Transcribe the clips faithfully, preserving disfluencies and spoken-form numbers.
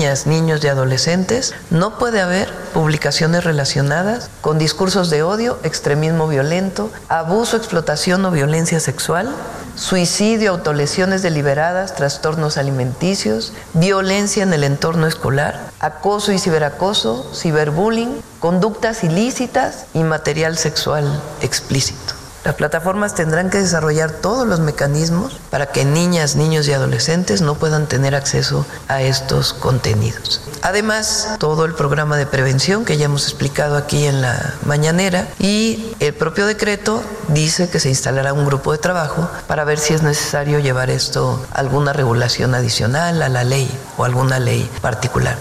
niñas, niños y adolescentes, no puede haber publicaciones relacionadas con discursos de odio, extremismo violento, abuso, explotación o violencia sexual, suicidio, autolesiones deliberadas, trastornos alimenticios, violencia en el entorno escolar, acoso y ciberacoso, ciberbullying, conductas ilícitas y material sexual explícito. Las plataformas tendrán que desarrollar todos los mecanismos para que niñas, niños y adolescentes no puedan tener acceso a estos contenidos. Además, todo el programa de prevención que ya hemos explicado aquí en la mañanera, y el propio decreto dice que se instalará un grupo de trabajo para ver si es necesario llevar esto a alguna regulación adicional a la ley o alguna ley particular.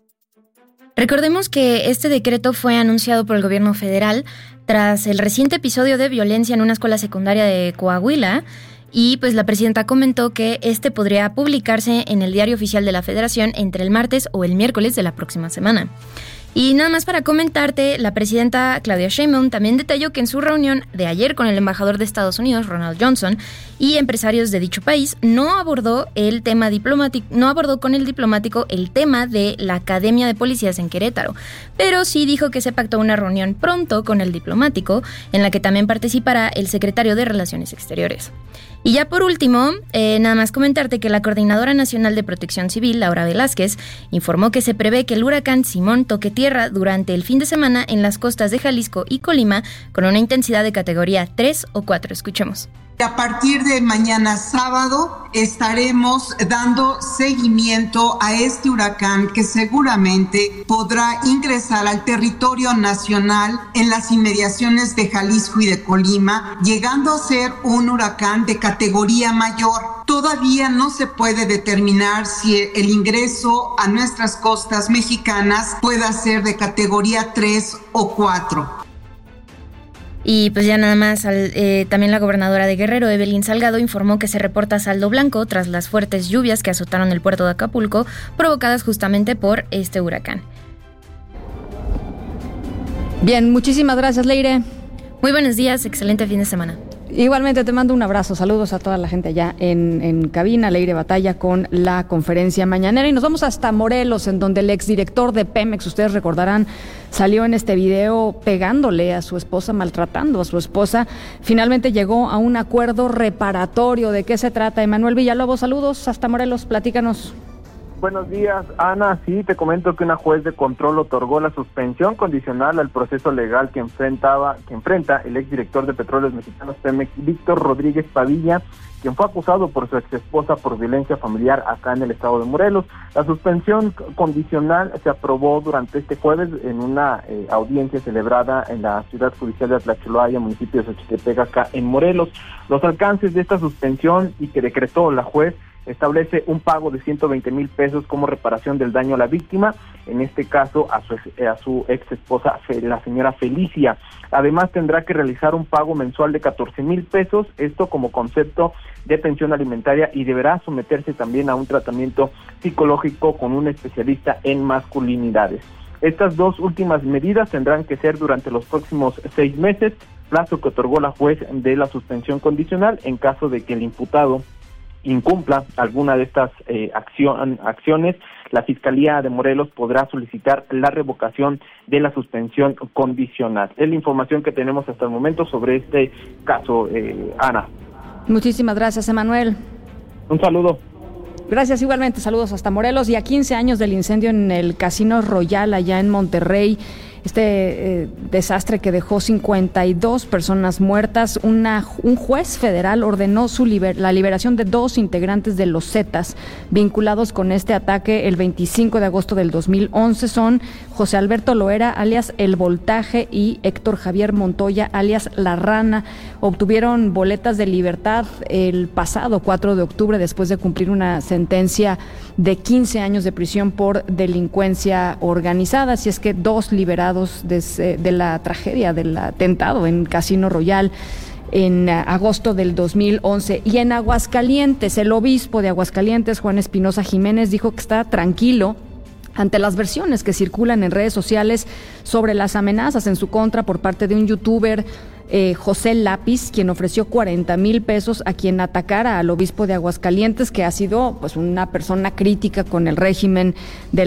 Recordemos que este decreto fue anunciado por el gobierno federal tras el reciente episodio de violencia en una escuela secundaria de Coahuila, y pues la presidenta comentó que este podría publicarse en el Diario Oficial de la Federación entre el martes o el miércoles de la próxima semana. Y nada más para comentarte, la presidenta Claudia Sheinbaum también detalló que en su reunión de ayer con el embajador de Estados Unidos, Ronald Johnson, y empresarios de dicho país, no abordó el tema diplomático, no abordó con el diplomático el tema de la Academia de Policías en Querétaro, pero sí dijo que se pactó una reunión pronto con el diplomático, en la que también participará el secretario de Relaciones Exteriores. Y ya por último, eh, nada más comentarte que la Coordinadora Nacional de Protección Civil, Laura Velázquez, informó que se prevé que el huracán Simón toque tierra durante el fin de semana en las costas de Jalisco y Colima con una intensidad de categoría tres o cuatro. Escuchemos. A partir de mañana sábado estaremos dando seguimiento a este huracán que seguramente podrá ingresar al territorio nacional en las inmediaciones de Jalisco y de Colima, llegando a ser un huracán de categoría mayor. Todavía no se puede determinar si el ingreso a nuestras costas mexicanas pueda ser de categoría tres o cuatro. Y pues ya nada más, eh, también la gobernadora de Guerrero, Evelyn Salgado, informó que se reporta saldo blanco tras las fuertes lluvias que azotaron el puerto de Acapulco, provocadas justamente por este huracán. Bien, muchísimas gracias, Leire. Muy buenos días, excelente fin de semana. Igualmente te mando un abrazo, saludos a toda la gente allá en, en cabina, Leire Batalla con la conferencia mañanera, y nos vamos hasta Morelos, en donde el exdirector de Pemex, ustedes recordarán, salió en este video pegándole a su esposa, maltratando a su esposa. Finalmente llegó a un acuerdo reparatorio. ¿De qué se trata? Emanuel Villalobos, saludos hasta Morelos, platícanos. Buenos días, Ana. Sí, te comento que una juez de control otorgó la suspensión condicional al proceso legal que enfrentaba, que enfrenta el exdirector de Petróleos Mexicanos Pemex, Víctor Rodríguez Padilla, quien fue acusado por su exesposa por violencia familiar acá en el estado de Morelos. La suspensión condicional se aprobó durante este jueves en una eh, audiencia celebrada en la ciudad judicial de Atlacholoaya, municipio de Xochitepec, acá en Morelos. Los alcances de esta suspensión y que decretó la juez establece un pago de ciento veinte mil pesos como reparación del daño a la víctima, en este caso a su, a su ex esposa, la señora Felicia. Además tendrá que realizar un pago mensual de catorce mil pesos, esto como concepto de pensión alimentaria, y deberá someterse también a un tratamiento psicológico con un especialista en masculinidades. Estas dos últimas medidas tendrán que ser durante los próximos seis meses, plazo que otorgó la juez de la suspensión condicional en caso de que el imputado incumpla alguna de estas eh, acción, acciones. La Fiscalía de Morelos podrá solicitar la revocación de la suspensión condicional. Es la información que tenemos hasta el momento sobre este caso, eh, Ana. Muchísimas gracias, Emanuel. Un saludo. Gracias igualmente, saludos hasta Morelos. Y a quince años del incendio en el Casino Royal allá en Monterrey, este eh, desastre que dejó cincuenta y dos personas muertas, una, un juez federal ordenó su liber, la liberación de dos integrantes de los Zetas vinculados con este ataque el veinticinco de agosto del dos mil once. Son José Alberto Loera, alias El Voltaje, y Héctor Javier Montoya, alias La Rana. Obtuvieron boletas de libertad el pasado cuatro de octubre después de cumplir una sentencia de quince años de prisión por delincuencia organizada. Así es que dos liberados de, de la tragedia del atentado en Casino Royal en agosto del dos mil once. Y en Aguascalientes, el obispo de Aguascalientes, Juan Espinosa Jiménez, dijo que está tranquilo ante las versiones que circulan en redes sociales sobre las amenazas en su contra por parte de un youtuber, eh, José Lápiz, quien ofreció cuarenta mil pesos a quien atacara al obispo de Aguascalientes, que ha sido pues una persona crítica con el régimen de